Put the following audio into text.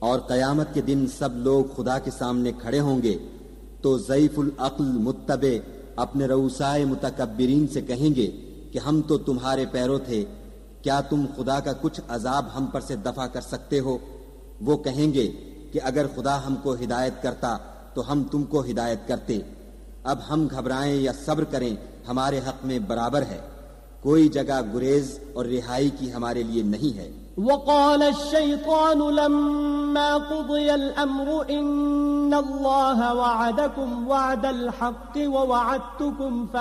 और क़यामत के दिन सब लोग खुदा के सामने खड़े होंगे तो ज़ईफुल अक्ल मुत्तबे अपने रऊसाए मुतकब्बिरीन से कहेंगे कि हम तो तुम्हारे पैरों थे, क्या तुम खुदा का कुछ अजाब हम पर से दफा कर सकते हो? वो कहेंगे कि अगर खुदा हमको हिदायत करता तो हम तुमको हिदायत करते। अब हम घबराएं या सब्र करें, हमारे हक में बराबर है। कोई जगह गुरेज और रिहाई की हमारे लिए नहीं है। वक़ाल अश-शैतानु लम्मा क़ुदिया अल-अम्रु इन्नल्लाहा वअदकुम वअदल हक़्क़ि व वअदतुकुम